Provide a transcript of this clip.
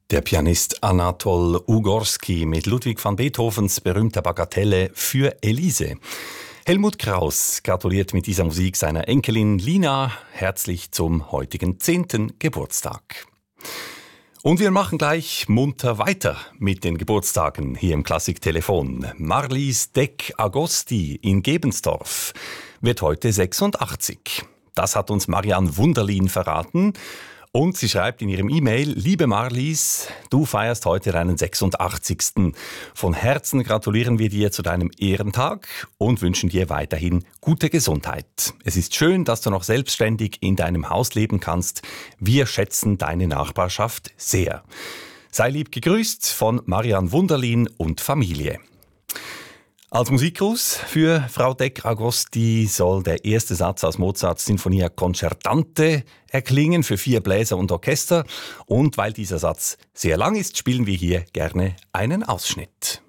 Der Pianist Anatol Ugorski mit Ludwig van Beethovens berühmter Bagatelle für Elise. Helmut Kraus gratuliert mit dieser Musik seiner Enkelin Lina herzlich zum heutigen 10. Geburtstag. Und wir machen gleich munter weiter mit den Geburtstagen hier im Klassiktelefon. Marlies Deck-Agosti in Gebensdorf wird heute 86. Das hat uns Marianne Wunderlin verraten. Und sie schreibt in ihrem E-Mail: Liebe Marlies, du feierst heute deinen 86. Von Herzen gratulieren wir dir zu deinem Ehrentag und wünschen dir weiterhin gute Gesundheit. Es ist schön, dass du noch selbstständig in deinem Haus leben kannst. Wir schätzen deine Nachbarschaft sehr. Sei lieb gegrüßt von Marianne Wunderlin und Familie. Als Musikgruß für Frau Deck-Agosti soll der erste Satz aus Mozarts Sinfonia Concertante erklingen für 4 Bläser und Orchester. Und weil dieser Satz sehr lang ist, spielen wir hier gerne einen Ausschnitt.